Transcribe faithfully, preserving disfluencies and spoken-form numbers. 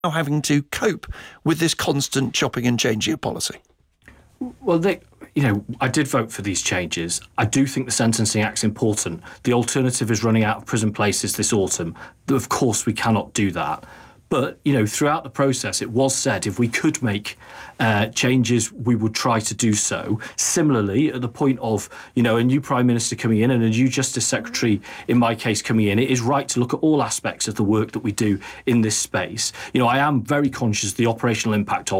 now having to cope with this constant chopping and changing of policy? Well, they, you know, I did vote for these changes. I do think the Sentencing Act's important. The alternative is running out of prison places this autumn. Of course, we cannot do that. But, you know, throughout the process, it was said if we could make uh, changes, we would try to do so. Similarly, at the point of, you know, a new Prime Minister coming in and a new Justice Secretary, in my case, coming in, it is right to look at all aspects of the work that we do in this space. You know, I am very conscious of the operational impact of